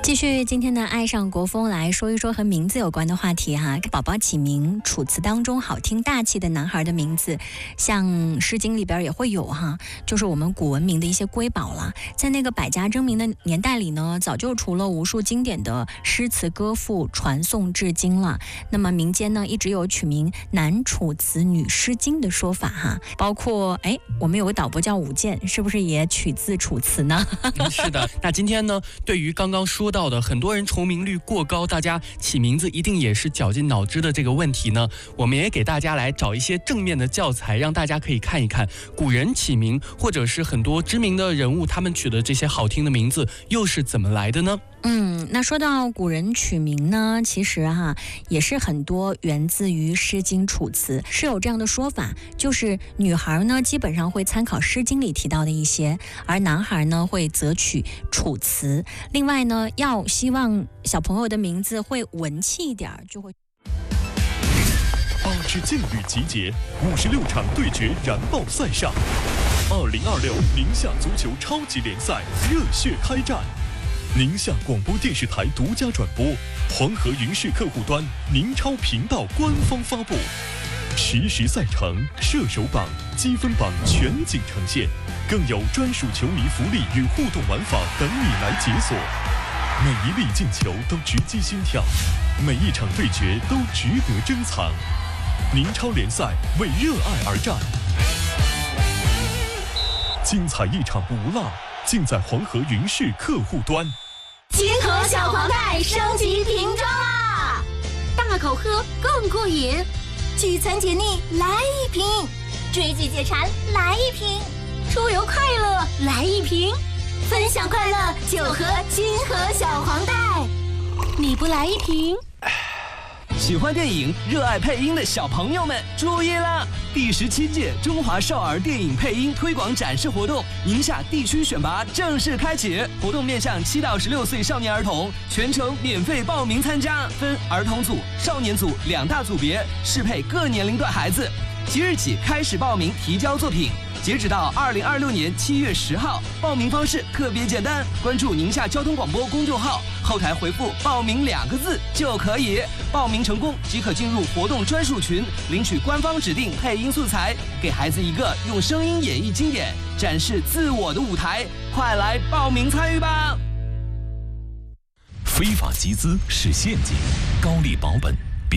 继续今天的爱上国风，来说一说和名字有关的话题哈。给宝宝起名，楚辞当中好听大气的男孩的名字，像《诗经》里边也会有哈，就是我们古文明的一些瑰宝了。在那个百家争鸣的年代里呢，早就除了无数经典的诗词歌赋传颂至今了。那么民间呢，一直有取名男楚辞女诗经的说法哈。包括我们有个导播叫武健，是不是也取自楚辞呢？ 是的。那今天呢，对于刚刚说到的很多人重名率过高，大家起名字一定也是绞尽脑汁的这个问题呢，我们也给大家来找一些正面的教材，让大家可以看一看古人起名，或者是很多知名的人物他们取的这些好听的名字又是怎么来的呢？ 那说到古人取名呢，其实也是很多源自于《诗经》楚辞，是有这样的说法，就是女孩呢基本上会参考《诗经》里提到的一些，而男孩呢会择取楚辞。另外呢，要希望小朋友的名字会文气一点，就会 8支劲旅集结，56场对决燃爆赛上，2026宁夏足球超级联赛热血开战。宁夏广播电视台独家转播，黄河云视客户端、宁超频道官方发布，实时赛程、射手榜、积分榜全景呈现，更有专属球迷福利与互动玩法等你来解锁。每一粒进球都直击心跳，每一场对决都值得珍藏。宁超联赛为热爱而战，精彩一场不落，尽在黄河云视客户端。 金河小黄袋升级瓶装啦！大口喝更过瘾，聚餐解腻来一瓶，追剧解馋来一瓶，出游快乐来一瓶，分享快乐就喝金河小黄袋。你不来一瓶？ 喜欢电影、热爱配音的小朋友们注意啦！第17届中华少儿电影配音推广展示活动，宁夏地区选拔正式开启。活动面向7到16岁少年儿童，全程免费报名参加，分儿童组、少年组2大组别，适配各年龄段孩子。即日起开始报名提交作品，截止到2026年7月10号。报名方式特别简单，关注宁夏交通广播公众号，后台回复“报名”2个字就可以。报名成功即可进入活动专属群，领取官方指定配音素材，给孩子一个用声音演绎经典、展示自我的舞台。快来报名参与吧！ 非法集资是陷阱，高利保本。